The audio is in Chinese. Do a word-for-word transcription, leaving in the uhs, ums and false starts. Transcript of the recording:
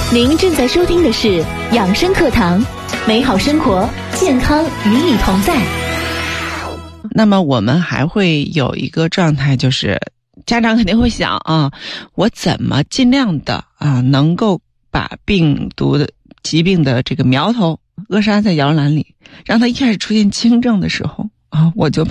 您正在收听的是养生课堂，美好生活，健康与你同在。 那么我们还会有一个状态，就是家长肯定会想啊，我怎么尽量的啊，能够把病毒的疾病的这个苗头扼杀在摇篮里，让它一开始出现轻症的时候啊，我就